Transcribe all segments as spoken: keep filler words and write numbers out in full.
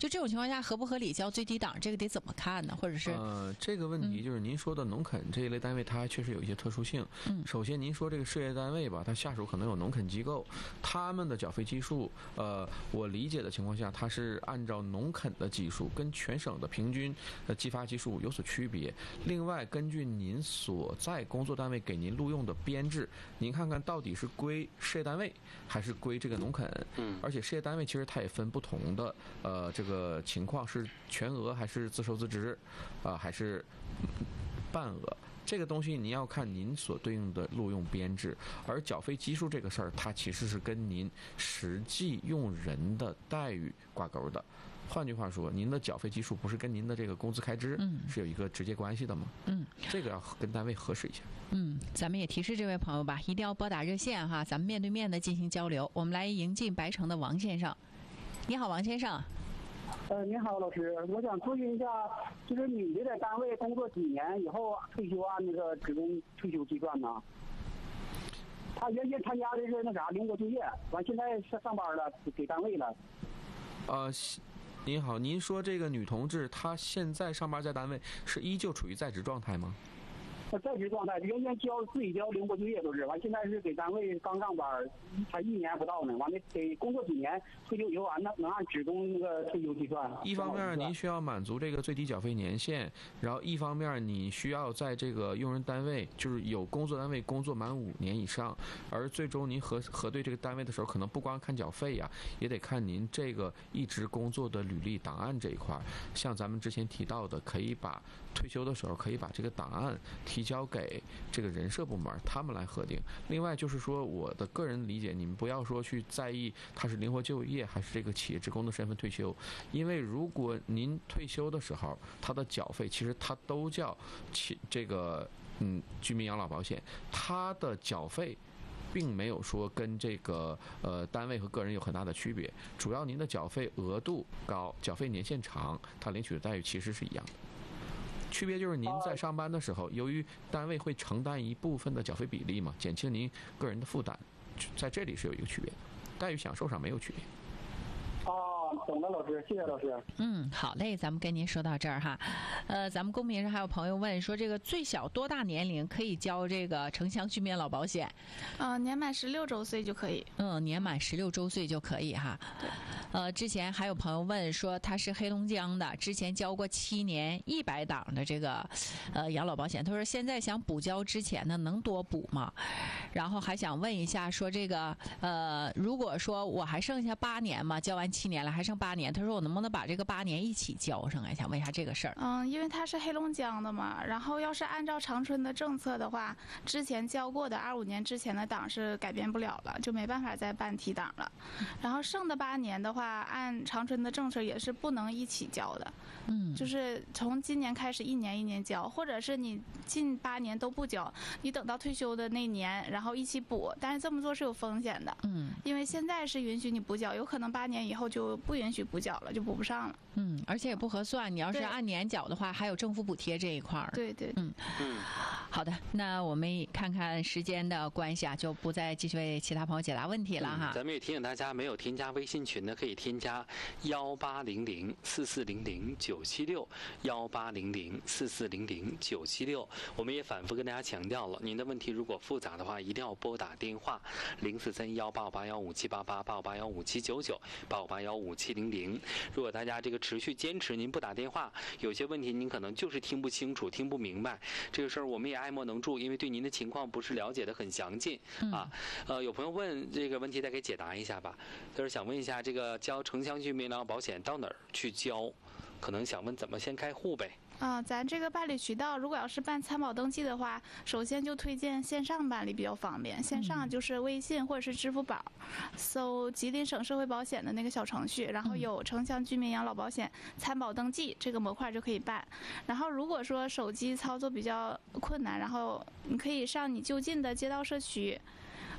就这种情况下合不合理交最低档，这个得怎么看呢？或者是呃，这个问题就是您说的农垦这一类单位，它还确实有一些特殊性。嗯，首先您说这个事业单位吧，它下属可能有农垦机构，他们的缴费基数，呃，我理解的情况下，它是按照农垦的基数跟全省的平均的计发基数有所区别。另外，根据您所在工作单位给您录用的编制，您看看到底是归事业单位还是归这个农垦。嗯，而且事业单位其实它也分不同的呃这个情况，是全额还是自收自支，啊、呃、还是半额。这个东西您要看您所对应的录用编制，而缴费基数这个事儿，它其实是跟您实际用人的待遇挂钩的。换句话说，您的缴费基数不是跟您的这个工资开支是有一个直接关系的吗？嗯，这个要跟单位核实一下。 嗯，咱们也提示这位朋友吧，一定要拨打热线哈，咱们面对面的进行交流。我们来迎进白城的王先生。你好，王先生。 呃，您好，老师，我想咨询一下，就是女的在单位工作几年以后退休按那个职工退休计算呢？她原先参加的是那啥灵活就业，完现在上上班了，给单位了。 呃，您好，您说这个女同志她现在上班在单位是依旧处于在职状态吗？ 在职状态，原先交自己交灵活就业都是，完现在是给单位刚上班，才一年不到呢，完了得工作几年退休以后，完能能按职工那个退休计算。 一方面您需要满足这个最低缴费年限，然后一方面你需要在这个用人单位就是有工作单位工作满五年以上，而最终您核核对这个单位的时候，可能不光看缴费呀，也得看您这个一直工作的履历档案这一块。像咱们之前提到的，可以把退休的时候可以把这个档案提交给这个人社部门，他们来核定。另外就是说，我的个人理解，你们不要说去在意他是灵活就业还是这个企业职工的身份退休，因为如果您退休的时候，他的缴费其实他都叫企这个嗯居民养老保险，他的缴费并没有说跟这个呃单位和个人有很大的区别，主要您的缴费额度高，缴费年限长，他领取的待遇其实是一样的。区别就是您在上班的时候，由于单位会承担一部分的缴费比例嘛，减轻您个人的负担，在这里是有一个区别的，待遇享受上没有区别。 哦，懂了，老师，谢谢老师。 嗯，好嘞，咱们跟您说到这儿哈。呃，咱们公屏上还有朋友问说，这个最小多大年龄可以交这个城乡居民老保险？ 呃，年满十六周岁就可以。 嗯，年满十六周岁就可以哈。 对。 呃，之前还有朋友问说，他是黑龙江的，之前交过七年一百档的这个呃养老保险，他说现在想补交之前呢，能多补吗？然后还想问一下，说这个呃，如果说我还剩下八年嘛，交完七年了，还剩八年，他说我能不能把这个八年一起交上来？想问一下这个事儿。 嗯，因为他是黑龙江的嘛，然后要是按照长春的政策的话，之前交过的二五年之前的档是改变不了了，就没办法再办提档了。然后剩的八年的话，按长春的政策也是不能一起交的。嗯，就是从今年开始一年一年交，或者是你近八年都不交，你等到退休的那年，然后一起补。但是这么做是有风险的。嗯，因为现在是允许你补缴，有可能八年以后就不允许补缴了，就补不上了。 嗯，而且也不合算。你要是按年缴的话，还有政府补贴这一块儿。 对对， 嗯嗯。好的，那我们看看时间的关系啊，就不再继续为其他朋友解答问题了哈。 嗯、咱们也提醒大家，没有添加微信群的可以添加幺八零零四四零零九七六幺八零零四四零零九七六。我们也反复跟大家强调了，您的问题如果复杂的话，一定要拨打电话零四三幺八五八幺五七八八八五八幺五七九九八五八幺五七零零。如果大家这个持续坚持您不打电话，有些问题您可能就是听不清楚、听不明白，这个事儿我们也爱莫能助，因为对您的情况不是了解的很详尽啊。呃，有朋友问这个问题，再给解答一下吧。就是想问一下，这个交城乡居民养老保险到哪儿去交？可能想问怎么先开户呗。 啊、呃，咱这个办理渠道，如果要是办参保登记的话，首先就推荐线上办理比较方便。线上就是微信或者是支付宝，搜吉林省社会保险的那个小程序，然后有城乡居民养老保险参保登记这个模块就可以办。然后如果说手机操作比较困难，然后你可以上你就近的街道社区。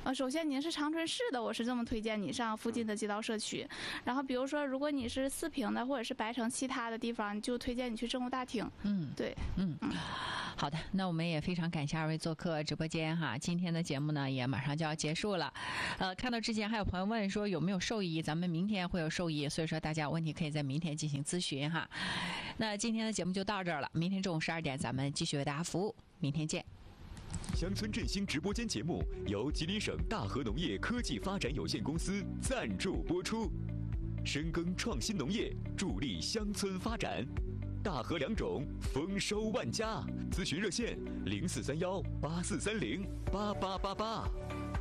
呃，首先您是长春市的，我是这么推荐你上附近的街道社区。然后比如说，如果你是四平的或者是白城其他的地方，就推荐你去政务大厅。 嗯， 对， 嗯。嗯好的，那我们也非常感谢二位做客直播间哈。今天的节目呢也马上就要结束了，呃，看到之前还有朋友问说有没有兽医，咱们明天会有兽医，所以说大家有问题可以在明天进行咨询哈。那今天的节目就到这儿了，明天中午十二点咱们继续为大家服务，明天见。 乡村振兴直播间节目由吉林省大和农业科技发展有限公司赞助播出，深耕创新农业，助力乡村发展。大河两种，丰收万家。咨询热线：零四三幺八四三零八八八八。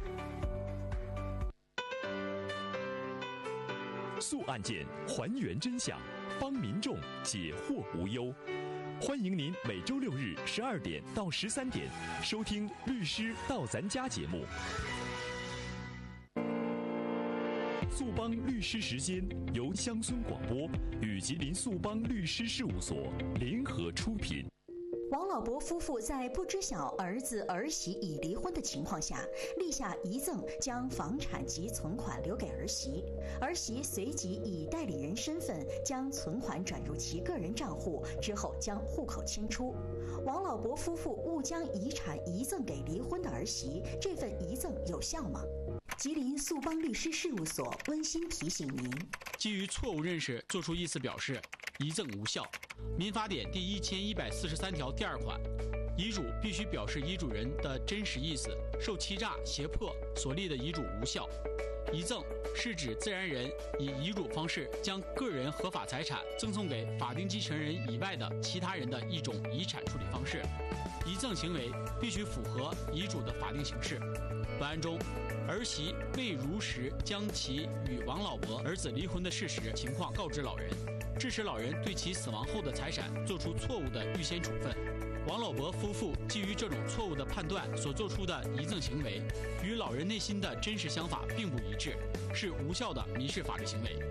诉案件，还原真相，帮民众解惑无忧。欢迎您每周六日十二点到十三点收听《律师到咱家》节目。速帮律师时间由乡村广播与吉林速帮律师事务所联合出品。 王老伯夫妇在不知晓儿子儿媳已离婚的情况下，立下遗赠，将房产及存款留给儿媳。儿媳随即以代理人身份将存款转入其个人账户，之后将户口迁出。王老伯夫妇误将遗产遗赠给离婚的儿媳，这份遗赠有效吗？吉林速帮律师事务所温馨提醒您： 基于错误认识作出意思表示，遗赠无效。民法典第一千一百四十三条第二款，遗嘱必须表示遗嘱人的真实意思，受欺诈、胁迫所立的遗嘱无效。遗赠是指自然人以遗嘱方式将个人合法财产赠送给法定继承人以外的其他人的一种遗产处理方式。遗赠行为必须符合遗嘱的法定形式。本案中，儿媳未如实将其与王老伯儿子离婚的事实情况告知老人，致使老人对其死亡后的财产做出错误的预先处分。王老伯夫妇基于这种错误的判断所做出的遗赠行为，与老人内心的真实想法并不一致，是无效的民事法律行为。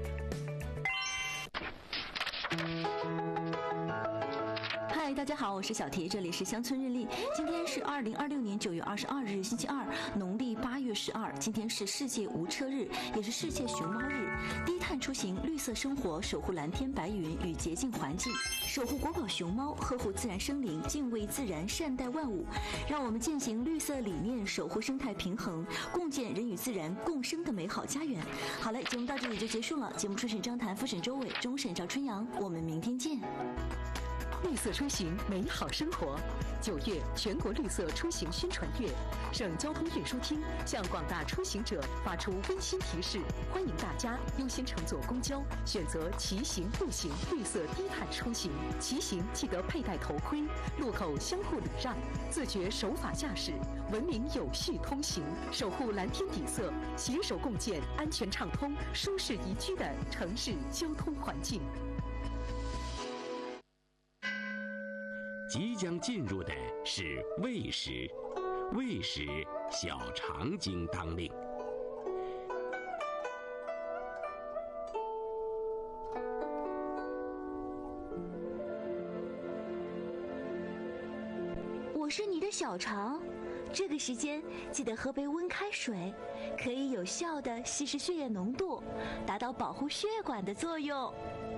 嗨，大家好，我是小铁，这里是乡村日历。今天是二零二六年九月二十二日，星期二，农历八月十二。今天是世界无车日，也是世界熊猫日。低碳出行，绿色生活，守护蓝天白云与洁净环境，守护国宝熊猫，呵护自然生灵，敬畏自然，善待万物。让我们践行绿色理念，守护生态平衡，共建人与自然共生的美好家园。好了，节目到这里就结束了。节目初审张谈，复审周伟，终审赵春阳。我们明天见。 绿色出行，美好生活。九月全国绿色出行宣传月，省交通运输厅向广大出行者发出温馨提示，欢迎大家优先乘坐公交，选择骑行、步行绿色低碳出行。骑行记得佩戴头盔，路口相互礼让，自觉守法驾驶，文明有序通行，守护蓝天底色，携手共建安全畅通、舒适宜居的城市交通环境。 即将进入的是未时，未时小肠经当令。 我是你的小肠，这个时间记得喝杯温开水，可以有效的稀释血液浓度，达到保护血管的作用。